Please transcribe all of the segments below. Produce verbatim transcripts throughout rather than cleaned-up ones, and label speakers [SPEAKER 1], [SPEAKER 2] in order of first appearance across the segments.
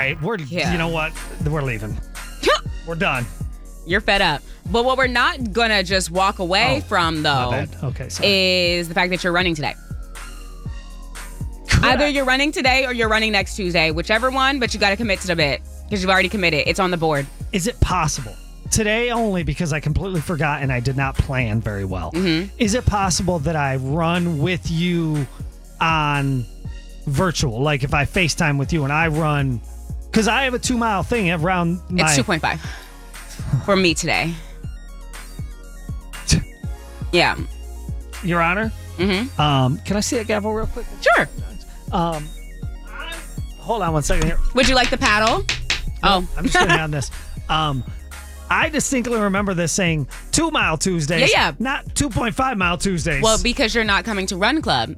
[SPEAKER 1] right, we're
[SPEAKER 2] Yeah.
[SPEAKER 1] you know what? We're leaving. We're done.
[SPEAKER 2] You're fed up. But what we're not going to just walk away
[SPEAKER 1] Oh,
[SPEAKER 2] from,
[SPEAKER 1] My
[SPEAKER 2] though,
[SPEAKER 1] bad. Okay, sorry.
[SPEAKER 2] is the fact that you're running today.
[SPEAKER 1] Could
[SPEAKER 2] Either
[SPEAKER 1] I-
[SPEAKER 2] you're running today or you're running next Tuesday, whichever one, but you got to commit to the bit because you've already committed. It's on the board.
[SPEAKER 1] Is it possible? Today only because I completely forgot and I did not plan very well.
[SPEAKER 2] Mm-hmm.
[SPEAKER 1] Is it possible that I run with you on virtual? Like if I FaceTime with you and I run, because I have a two mile thing around my.
[SPEAKER 2] It's two point five for me today. Yeah.
[SPEAKER 1] Your Honor?
[SPEAKER 2] Mm-hmm.
[SPEAKER 1] Um, can I see that gavel real quick?
[SPEAKER 2] Sure.
[SPEAKER 1] Um, I- hold on one second here.
[SPEAKER 2] Would you like the paddle? Oh.
[SPEAKER 1] I'm just going to on this. Um, I distinctly remember this saying two mile Tuesdays.
[SPEAKER 2] Yeah, yeah.
[SPEAKER 1] Not two point five mile Tuesdays.
[SPEAKER 2] Well, because you're not coming to Run Club.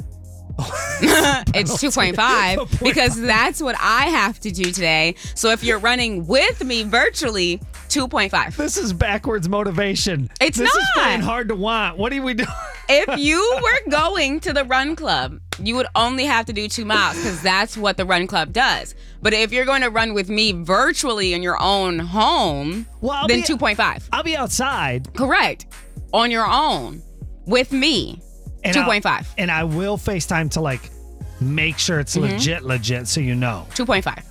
[SPEAKER 2] It's two point five because that's what I have to do today. So if you're running with me virtually, two point five.
[SPEAKER 1] This is backwards motivation.
[SPEAKER 2] It's
[SPEAKER 1] this
[SPEAKER 2] not.
[SPEAKER 1] is playing hard to want. What are we doing?
[SPEAKER 2] If you were going to the Run Club, you would only have to do two miles because that's what the Run Club does. But if you're going to run with me virtually in your own home,
[SPEAKER 1] Well, I'll
[SPEAKER 2] then
[SPEAKER 1] be-
[SPEAKER 2] two point five.
[SPEAKER 1] I'll be outside.
[SPEAKER 2] Correct. On your own with me,
[SPEAKER 1] And I'll-
[SPEAKER 2] two point five.
[SPEAKER 1] And I will FaceTime to like make sure it's
[SPEAKER 2] Mm-hmm.
[SPEAKER 1] legit, legit, so you know.
[SPEAKER 2] two point five.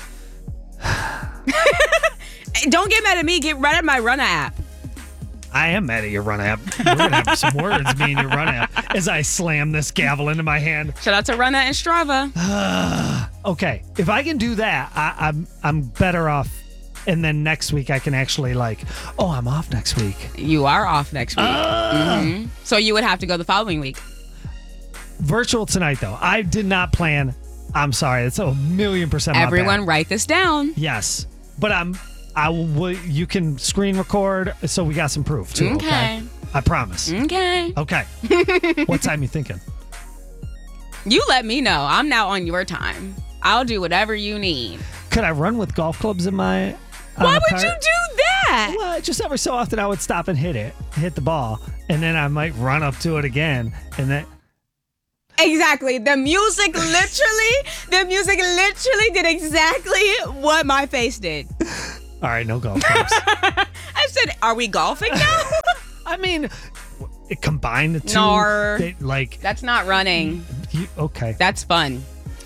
[SPEAKER 2] Don't get mad at me. Get right at my Runner app.
[SPEAKER 1] I am mad at your run app. We're going to have some words, me and your run app, as I slam this gavel into my hand.
[SPEAKER 2] Shout out to Runner and Strava.
[SPEAKER 1] Okay, if I can do that, I, I'm I'm better off. And then next week I can actually like, oh, I'm off next week.
[SPEAKER 2] You are off next week.
[SPEAKER 1] Ah.
[SPEAKER 2] Mhm. So you would have to go the following week.
[SPEAKER 1] Virtual tonight, though. I did not plan. I'm sorry. It's a million percent my
[SPEAKER 2] Everyone,
[SPEAKER 1] bad.
[SPEAKER 2] write this down.
[SPEAKER 1] Yes, but I'm. I will. You can screen record, so we got some proof too. Okay.
[SPEAKER 2] Okay.
[SPEAKER 1] I promise.
[SPEAKER 2] Okay.
[SPEAKER 1] Okay. What time you thinking?
[SPEAKER 2] You let me know. I'm now on your time. I'll do whatever you need.
[SPEAKER 1] Could I run with golf clubs in my?
[SPEAKER 2] Why
[SPEAKER 1] uh,
[SPEAKER 2] would
[SPEAKER 1] cart?
[SPEAKER 2] you do that?
[SPEAKER 1] Well, just every so often I would stop and hit it, hit the ball, and then I might run up to it again, and then.
[SPEAKER 2] Exactly. The music literally, the music literally did exactly what my face did.
[SPEAKER 1] All right, no golf clubs.
[SPEAKER 2] I said, are we golfing now?
[SPEAKER 1] I mean, it combined the two.
[SPEAKER 2] Nar.
[SPEAKER 1] They, like,
[SPEAKER 2] That's not running.
[SPEAKER 1] you, okay.
[SPEAKER 2] That's fun.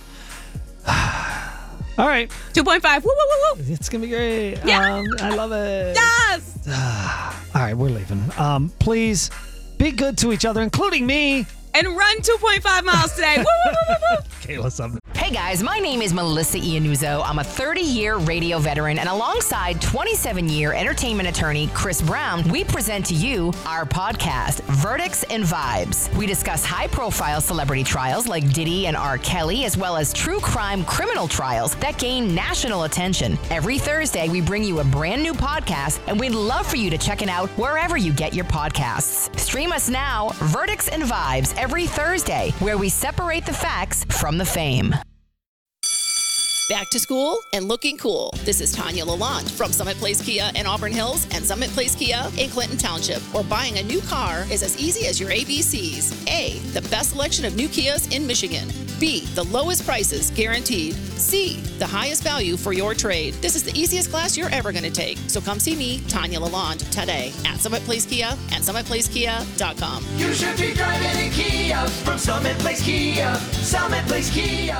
[SPEAKER 1] All right.
[SPEAKER 2] two point five. Woo, woo, woo, woo.
[SPEAKER 1] It's going to be great.
[SPEAKER 2] Yeah.
[SPEAKER 1] Um, I love it.
[SPEAKER 2] Yes.
[SPEAKER 1] All right, we're leaving. Um, please be good to each other, including me.
[SPEAKER 2] And run two point five miles today. Woo, woo, woo, woo, woo.
[SPEAKER 1] Kayla, something.
[SPEAKER 3] Hey guys, my name is Melissa Iannuzzo. I'm a thirty-year radio veteran, and alongside twenty-seven-year entertainment attorney Chris Brown, we present to you our podcast, Verdicts and Vibes. We discuss high-profile celebrity trials like Diddy and R. Kelly, as well as true crime criminal trials that gain national attention. Every Thursday, we bring you a brand new podcast, and we'd love for you to check it out wherever you get your podcasts. Stream us now, Verdicts and Vibes, every Thursday, where we separate the facts from the fame.
[SPEAKER 4] Back to school and looking cool. This is Tanya Lalonde from Summit Place Kia in Auburn Hills and Summit Place Kia in Clinton Township, where buying a new car is as easy as your A B Cs. A, the best selection of new Kias in Michigan. B, the lowest prices guaranteed. C, the highest value for your trade. This is the easiest class you're ever going to take. So come see me, Tanya Lalonde, today at Summit Place Kia and summit place kia dot com.
[SPEAKER 5] You should be driving in Kia from Summit Place Kia. Summit Place Kia.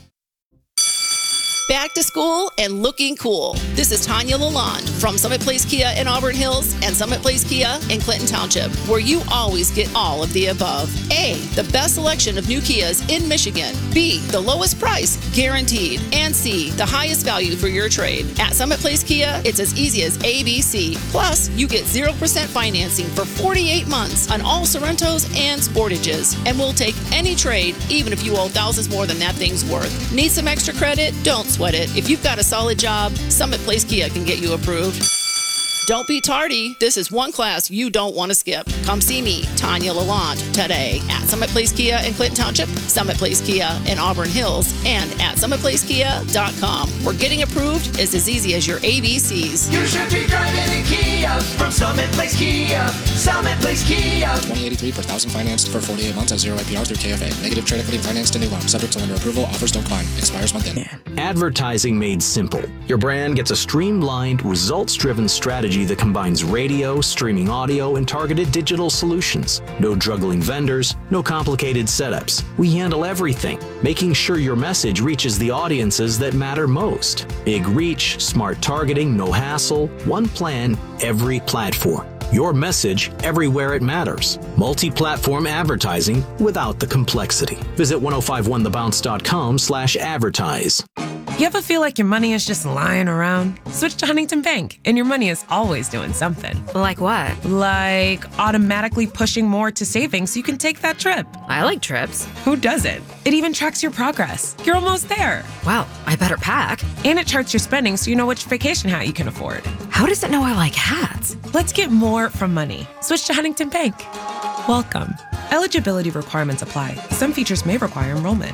[SPEAKER 4] Back to school and looking cool. This is Tanya Lalonde from Summit Place Kia in Auburn Hills and Summit Place Kia in Clinton Township, where you always get all of the above. A, the best selection of new Kias in Michigan. B, the lowest price guaranteed. And C, the highest value for your trade. At Summit Place Kia, it's as easy as A B C. Plus, you get zero percent financing for forty-eight months on all Sorrentos and Sportages. And we'll take any trade, even if you owe thousands more than that thing's worth. Need some extra credit? Don't sweat it. If you've got a solid job, Summit Place Kia can get you approved. Don't be tardy. This is one class you don't want to skip. Come see me, Tanya Lalonde, today at Summit Place Kia in Clinton Township, Summit Place Kia in Auburn Hills, and at summit place kia dot com. Where getting approved is as easy as your A B Cs.
[SPEAKER 5] You should be driving a Kia from Summit Place Kia. Summit Place Kia.
[SPEAKER 6] twenty eighty-three per thousand financed for forty-eight months at zero A P R through K F A. Negative trade equity financed to new loan. Subject to lender approval. Offers don't bind. Expires month end.
[SPEAKER 7] Advertising made simple. Your brand gets a streamlined, results-driven strategy that combines radio, streaming audio, and targeted digital solutions. No juggling vendors, no complicated setups. We handle everything, making sure your message reaches the audiences that matter most. Big reach, smart targeting, no hassle, one plan, every platform. Your message everywhere it matters. Multi-platform advertising without the complexity. Visit ten fifty-one the bounce dot com slash advertise.
[SPEAKER 8] You ever feel like your money is just lying around? Switch to Huntington Bank, and your money is always doing something.
[SPEAKER 9] Like what?
[SPEAKER 8] Like automatically pushing more to savings so you can take that trip.
[SPEAKER 9] I like trips.
[SPEAKER 8] Who doesn't? It even tracks your progress. You're almost there.
[SPEAKER 9] Wow, I better pack.
[SPEAKER 8] And it charts your spending so you know which vacation hat you can afford.
[SPEAKER 9] How does it know I like hats?
[SPEAKER 8] Let's get more from money. Switch to Huntington Bank. Welcome. Eligibility requirements apply. Some features may require enrollment.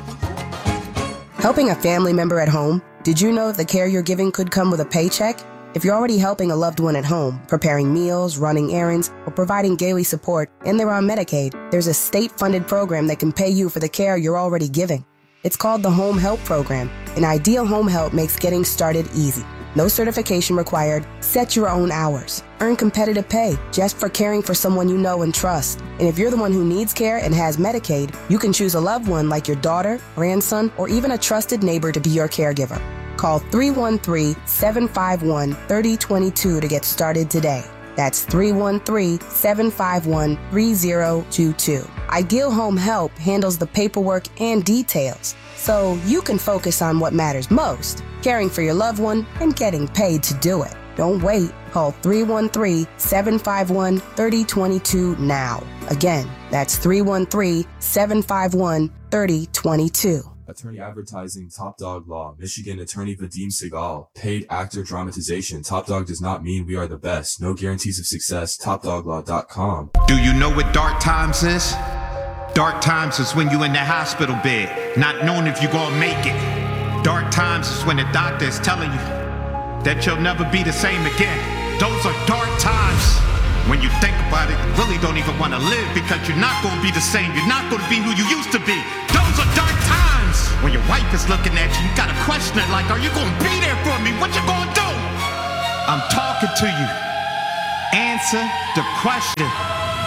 [SPEAKER 10] Helping a family member at home? Did you know the care you're giving could come with a paycheck? If you're already helping a loved one at home, preparing meals, running errands, or providing daily support, and they're on Medicaid, there's a state-funded program that can pay you for the care you're already giving. It's called the Home Help Program, and Ideal Home Help makes getting started easy. No certification required. Set your own hours. Earn competitive pay just for caring for someone you know and trust. And if you're the one who needs care and has Medicaid, you can choose a loved one like your daughter, grandson, or even a trusted neighbor to be your caregiver. Call three one three, seven five one, three zero two two to get started today. That's three one three, seven five one, three zero two two. Ideal Home Help handles the paperwork and details, so you can focus on what matters most, caring for your loved one and getting paid to do it. Don't wait. Call three one three, seven five one, three zero two two now. Again, that's three one three, seven five one, three zero two two.
[SPEAKER 11] Attorney Advertising, Top Dog Law, Michigan Attorney Vadim Segal, Paid Actor Dramatization. Top Dog does not mean we are the best. No guarantees of success. top dog law dot com.
[SPEAKER 12] Do you know what dark times is? Dark times is when you're in the hospital bed, not knowing if you're gonna make it. Dark times is when the doctor is telling you that you'll never be the same again. Those are dark times. When you think about it, you really don't even want to live because you're not gonna be the same. You're not gonna be who you used to be. Those are dark times. When your wife is looking at you, you gotta question it like, are you gonna be there for me? What you gonna do? I'm talking to you. Answer the question.